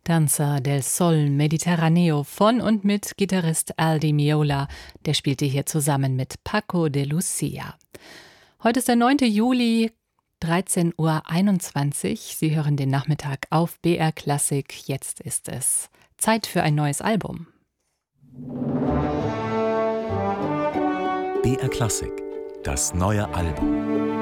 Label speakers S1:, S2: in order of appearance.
S1: Danza del Sol Mediterraneo von und mit Gitarrist Al Di Meola. Der spielte hier zusammen mit Paco de Lucia. Heute ist der 9. Juli, 13.21 Uhr. Sie hören den Nachmittag auf BR Klassik. Jetzt ist es Zeit für ein neues Album.
S2: BR Klassik, das neue Album.